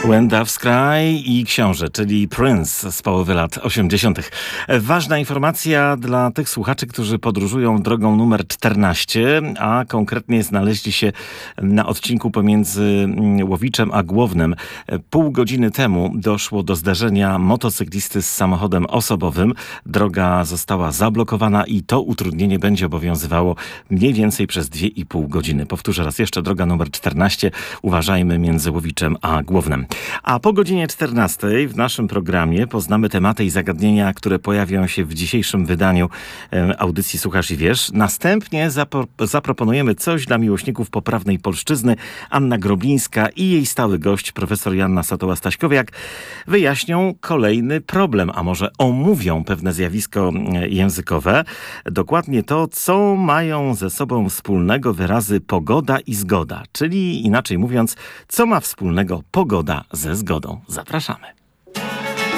When Doves Cry i książę, czyli Prince z połowy lat 80. Ważna informacja dla tych słuchaczy, którzy podróżują drogą numer 14, a konkretnie znaleźli się na odcinku pomiędzy Łowiczem a Głownem. Pół godziny temu doszło do zderzenia motocyklisty z samochodem osobowym. Droga została zablokowana i to utrudnienie będzie obowiązywało mniej więcej przez 2,5 godziny. Powtórzę raz jeszcze, droga numer 14, uważajmy między Łowiczem a Głownem. A po godzinie 14 w naszym programie poznamy tematy i zagadnienia, które pojawią się w dzisiejszym wydaniu audycji Słuchasz i Wiesz. Następnie zaproponujemy coś dla miłośników poprawnej polszczyzny. Anna Groblińska i jej stały gość, profesor Joanna Satoła-Staśkowiak, wyjaśnią kolejny problem, a może omówią pewne zjawisko językowe. Dokładnie to, co mają ze sobą wspólnego wyrazy pogoda i zgoda, czyli inaczej mówiąc, co ma wspólnego pogoda ze zgodą. Zapraszamy.